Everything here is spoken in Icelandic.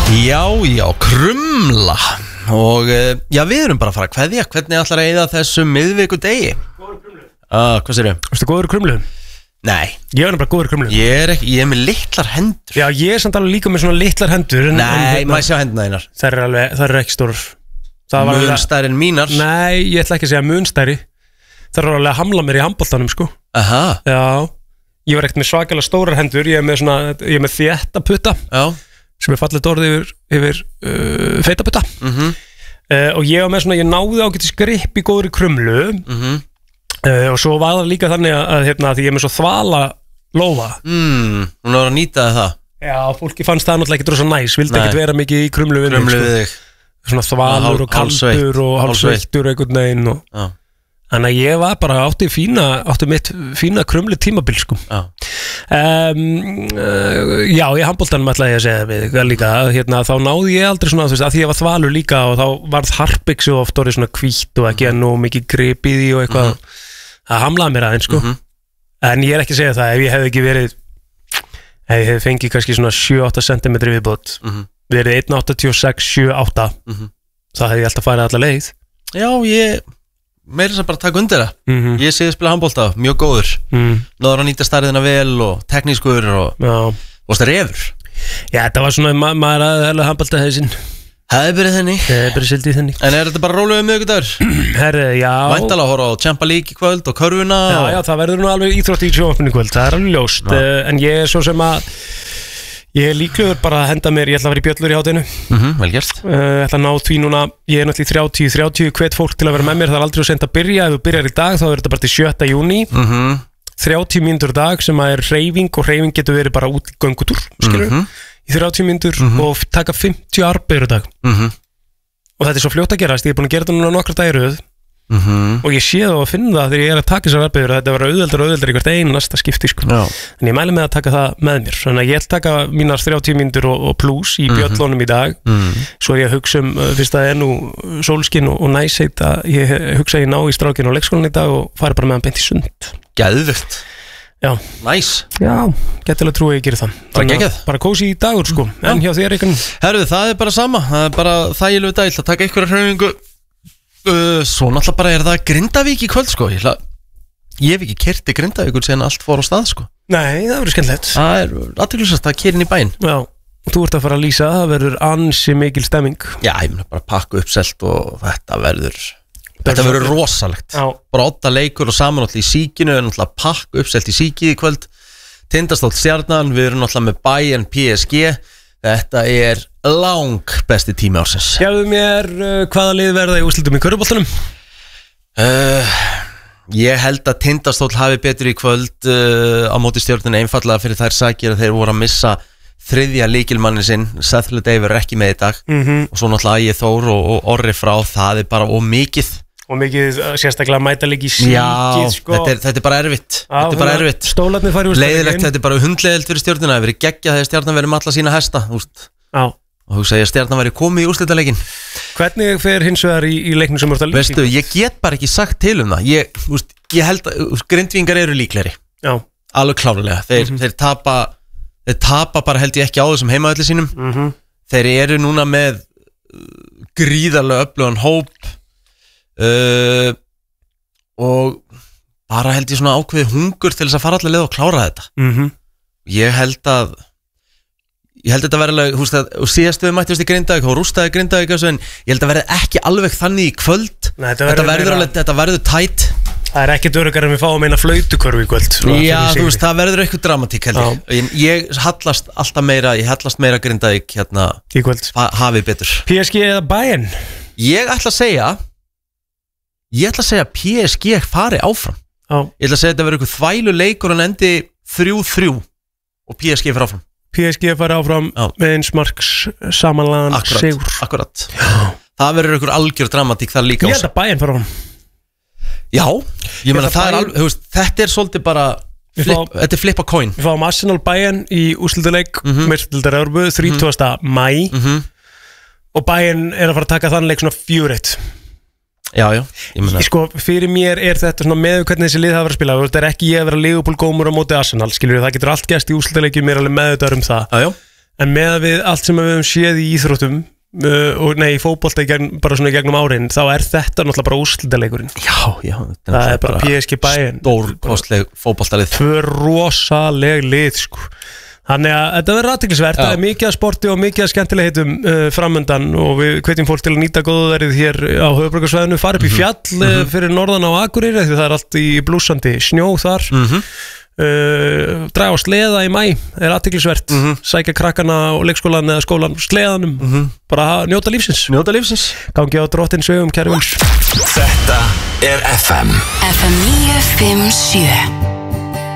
Já, krumla. Og já, við erum bara að fara að kveðja. Hvernig ætlar að eyða þessum miðvikudegi? Góður krumlu. Hvað segirðu? Veistu góður krumlu? Nei. Ég er bara góður krumlu. Ég er með litlar hendur. Já, ég er samt alveg líka með svona litlar hendur. Nei, maður sjá hendina þínar. Það er ekki stórar. Mun stærri en mínar. Nei, ég ætla ekki að segja mun stærri. Það er alveg að hamla mér í handboltanum, sko. Aha. Já, ég var ekkert með svakalega stórar hendur. Ég er með þétta putta. Já. Sem er fallið orðið yfir feita putta. Og ég var með svona, ég náði ágætis grip í góðri krumlu. Og svo var það líka þannig að því ég er með svo þvala lófa. Hún var að nýta það. Já, fólki fannst það náttúrulega ekki drosa næs. Vildi ekkert vera mikið í krumlu við þig. Svona þvalur og kaldur og hálfsveittur einhvern veginn og þannig að ég var bara átti mitt fína krumlu tímabil sko. Já, í handboltanum ætlaði ég að segja við líka þá náði ég aldrei svona að því ég var þvalur líka og þá varð harpix og oft orðið svona hvítt og ekki enn og mikið grip í því og eitthvað það hamlaði mér aðeins sko. En ég er ekki að segja það ef ég hefði fengið kannski svona 7-8 cm viðbót verið 1,86, 7,8 það hefði ég alltaf farið alla leið. Já, ég meira þess að bara taka undir það. Ég sé að spila handbolta, mjög góður náður að nýta stærðina vel og teknískur og strefur. Já, þetta var svona maður að handbolta hausinn. Það hefði verið sildið þenni. En er þetta bara róluðið miðvikudagur? Herri, já. Væntanlega að horfa á Champions League í kvöld og körfuna Já, það verður nú alveg íþrótt í sjónvarpinu í kvöld, það er alveg ljóst. En ég er svo sem að ég er líklegur bara að henda mér, ég ætla að vera í bjöllur í hátinu. Vel gert. Ég ætla að ná því núna, ég er náttúrulega í 30 hvet fólk til að vera með mér, það er aldrei svo sent að byrja. Ef þú byrjar í dag þá er þetta bara til 7. júní. 30 mínútur dag sem að er hreyfing og hreyfing getur verið bara út í göngutúr, skilur í 30 mínútur og taka 50 arbeigur dag. Og þetta er svo fljótt að gerast, ég er búin að gera þetta núna nokkra dagir og ég sé það og finn það þegar ég er að taka þessar arbeigur að þetta var auðveldar í hvert einasta skipti sko. En ég mæli með að taka það með mér, þannig að ég ætla að taka mínar 30 mínútur og pluss í bjöllunum í dag. Svo er ég að hugsa fyrst að það er nú sólskinn og næsheit að ég hugsa að ég ná í strákinn á leikskólan í dag og fari bara með hann beint í sund. Geðvegt. Já. Næs. Já, getilega trú að ég gerir það. Bara kósi í dagur sko. En hjá þér einhvern. Herðu, það er bara sama. Það er bara þægilegu dag. Ég ætla að taka einhverja hreyfingu. Svo náttúrulega bara er það Grindavík í kvöld sko. Ég hef ekki keyrt í Grindavíkur síðan allt fór á stað sko. Nei, það verður skemmtilegt. Það er athyglisvert að keyra inn í bæinn. Já. Þú ert að fara að lýsa, það verður ansi mikil stemming. Já, ég mun bara pakka uppselt og þetta verður rosalegt. Já. Bara 8 leikur og saman náttúrulega í Síkinu við erum náttúrulega að pakka uppselt í Síkið í kvöld. Tindastóll Stjarnan, við erum náttúrulega með Bayern PSG. Þetta er lang besti tími ársins. Sjáðu mér hvaða lið verða í úrslitum í körfuboltanum? Ég held að Tindastóll hafi betur í kvöld á móti Stjörnunni einfallega fyrir þær sakir að þeir voru að missa 3. lykilmannin sinn. Sethler Daver er ekki með í dag og svo náttúrulega Ægir Þór og Orri frá, það er bara ómikið. Og mikið sérstaklega mæta líka í Síkið sko. Þetta er bara erfitt. Þetta er bara erfitt. Stólarnir fari úr leiðilegt, þetta er bara hundleiðilt fyrir Stjörnuna. Það verið geggjað þegar Stjarnan verið með alla sína hesta og þú segir að Stjarnan væri komið í úrslitaleikin. Hvernig fer hins vegar í leiknum sem þú ert að lýsa? Veistu, ég get bara ekki sagt til um það. Ég held að Grindvíkingar eru líklegri. Já. Alveg klárlega. Þeir tapa bara held ég ekki á þessum heimavelli sínum. Þeir eru núna með gríðarlega öflugan hóp og bara held ég svona ákveði hungur til þess að fara allir leið og klára þetta. Ég held að þetta verði alveg, og síðast við mættist í Grindavík og rústaði Grindavík en ég held að verði ekki alveg þannig í kvöld. Nei, þetta verður tætt. Það er ekkert öruggara en við fáum eina flautukörfu í kvöld. Já, það verður eitthvað dramatík held ég. Ég hallast meira Grindavík hérna í kvöld. Hafið betur. PSG eða Bayern? Ég ætla að segja PSG fari áfram. Ég ætla að segja að þetta verður eitthvað þvælu leikur en endi 3-3 og PSG fari áfram. PSG fari áfram með eins marks samanlagan sigur. Akkurat. Það verður eitthvað algjör dramatík þar líka. Ég held að Bayern fari áfram. Já, ég meina það er alveg, þetta er svolítið bara þetta er flip a coin. Við fáum Arsenal Bayern í úrslitaleik meistaradeildar Evrópu 30. maí og Bayern er að fara að taka þann leik svona 4-1. Já, ég meina sko, fyrir mér er þetta svona með hvernig þessi lið hafa verið að spila. Þetta er ekki ég að vera Liverpool gómur á móti Arsenal, skilur, það getur allt gæst í úrslitaleikjum, mér er alveg meðvitaður um það. en með við allt sem við höfum séð í íþróttum og nei, í fótbolta bara svona gegnum árin, þá þetta náttúrulega bara úrslitaleikurinn. Já, það bara PSG Bayern stórkostleg fótboltalið, 2 rosaleg lið sko. Þannig að þetta verður athyglisvert, það mikið að sporti og mikið að skemmtilegheitum framöndan og við hvetjum fólk til að nýta góðverið hér á höfuðborgarsvæðinu, fara upp í fjall fyrir norðan á Akureyri, því það allt í blúsandi snjó þar. Draga á sleða í maí athyglisvert, sækja krakkana og leikskólan eða skólan sleðanum, bara njóta lífsins gangi á drottins vegum, kæru vins. Þetta FM 957